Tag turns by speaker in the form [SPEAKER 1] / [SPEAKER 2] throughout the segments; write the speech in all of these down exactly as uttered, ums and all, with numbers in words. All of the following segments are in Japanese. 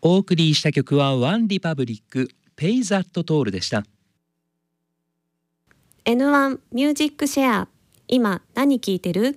[SPEAKER 1] お送りした曲はワンリパブリックペイザットトールでした。
[SPEAKER 2] エヌワン ミュージックシェア、今何聴いてる？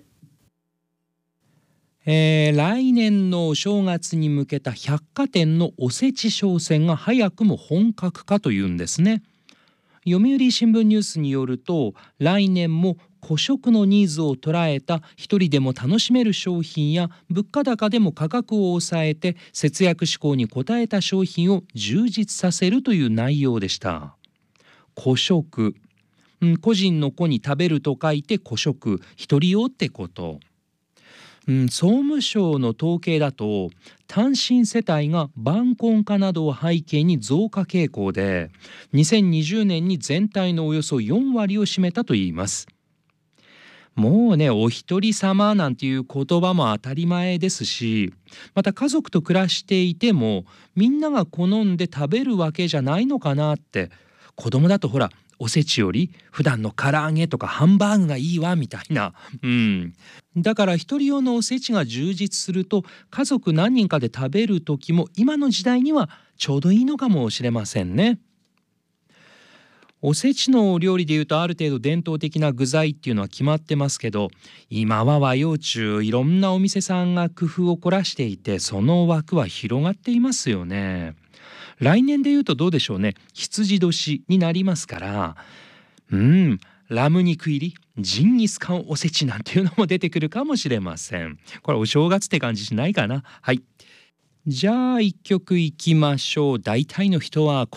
[SPEAKER 1] えー、来年のお正月に向けた百貨店のおせち商戦が早くも本格化というんですね。読売新聞ニュースによると、来年も個食のニーズを捉えた一人でも楽しめる商品や物価高でも価格を抑えて節約志向に応えた商品を充実させるという内容でした。個食、うん、個人の個に食べると書いて個食、一人用ってこと。うん、総務省の統計だと単身世帯が晩婚化などを背景に増加傾向で、にせんにじゅうねんに全体のおよそよんわりを占めたといいます。もうね、お一人様なんていう言葉も当たり前ですし、また家族と暮らしていてもみんなが好んで食べるわけじゃないのかなって。子供だとほら、おせちより普段の唐揚げとかハンバーグがいいわみたいな、うん、だから一人用のおせちが充実すると家族何人かで食べる時も今の時代にはちょうどいいのかもしれませんね。おせちのお料理でいうとある程度伝統的な具材っていうのは決まってますけど、今は和洋中いろんなお店さんが工夫を凝らしていて、その枠は広がっていますよね。来年でいうとどうでしょうね、羊年になりますから、うん、ラム肉入りジンギスカンおせちなんていうのも出てくるかもしれません。これお正月って感じしないかな。はい、じゃあ一曲いきましょう。大体の人は